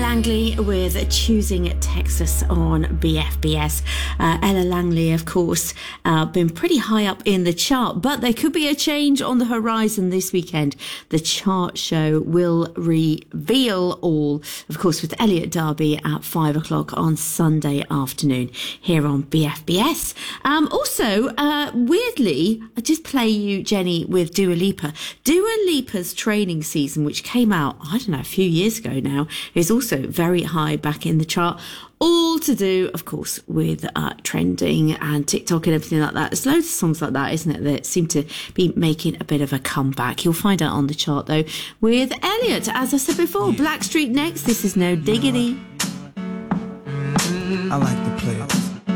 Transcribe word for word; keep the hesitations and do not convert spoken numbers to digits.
Langley with Choosing Texas on B F B S. Uh, Ella Langley, of course, uh, been pretty high up in the chart, but there could be a change on the horizon this weekend. The chart show will reveal all, of course, with Elliot Derby at five o'clock on Sunday afternoon here on B F B S. Um, also, uh, weirdly, I just play you, Jenny, with Dua Lipa. Dua Lipa's training season, which came out, I don't know, a few years ago now, is also very high back in the chart. All to do, of course, with uh, trending and TikTok and everything like that. There's loads of songs like that, isn't it, that seem to be making a bit of a comeback. You'll find out on the chart, though, with Elliot. As I said before, Blackstreet next. This is No Diggity. I like to play it.